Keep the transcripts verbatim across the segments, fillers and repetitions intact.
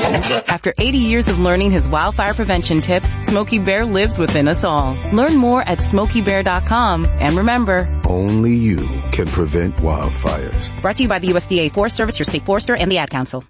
After eighty years of learning his wildfire prevention tips, Smokey Bear lives within us all. Learn more at smokey bear dot com. And remember, only you can prevent wildfires. Brought to you by the U S D A Forest Service, your state forester, and the Ad Council.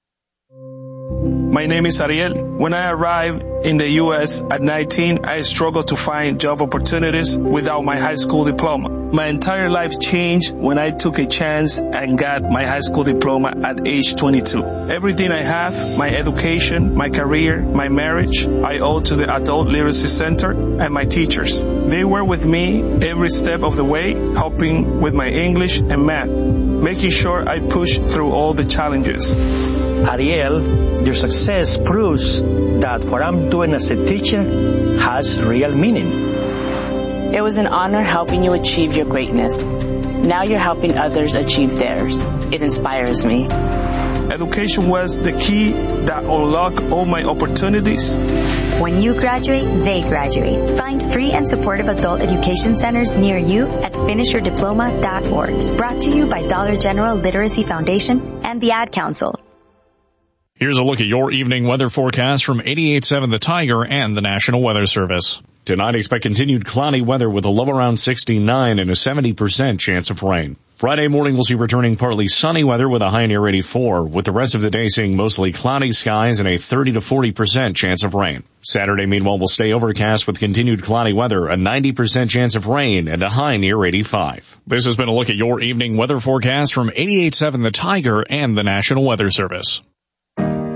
My name is Ariel. When I arrived in the U S at nineteen, I struggled to find job opportunities without my high school diploma. My entire life changed when I took a chance and got my high school diploma at age twenty-two. Everything I have, my education, my career, my marriage, I owe to the Adult Literacy Center and my teachers. They were with me every step of the way, helping with my English and math, making sure I push through all the challenges. Ariel, your success proves that what I'm doing as a teacher has real meaning. It was an honor helping you achieve your greatness. Now you're helping others achieve theirs. It inspires me. Education was the key that unlocked all my opportunities. When you graduate, they graduate. Find free and supportive adult education centers near you at finish your diploma dot org. Brought to you by Dollar General Literacy Foundation and the Ad Council. Here's a look at your evening weather forecast from eighty-eight point seven The Tiger and the National Weather Service. Tonight, expect continued cloudy weather with a low around sixty-nine and a seventy percent chance of rain. Friday morning, we'll see returning partly sunny weather with a high near eighty-four, with the rest of the day seeing mostly cloudy skies and a thirty to forty percent chance of rain. Saturday, meanwhile, will stay overcast with continued cloudy weather, a ninety percent chance of rain, and a high near eighty-five. This has been a look at your evening weather forecast from eighty-eight point seven The Tiger and the National Weather Service.